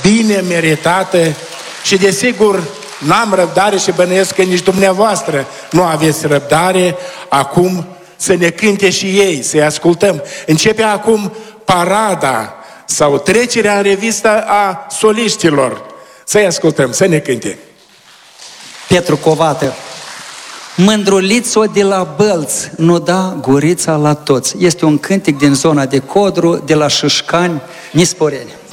bine meritată și desigur n-am răbdare și bănuiesc că nici dumneavoastră nu aveți răbdare acum să ne cânte și ei, să-i ascultăm. Începe acum parada sau trecerea în revistă a soliștilor. Să-i ascultăm, să ne cânte. Petru Covată. Mândruliț-o de la Bălți, nu da gurița la toți. Este un cântec din zona de Codru, de la Șâșcani, Nisporeni.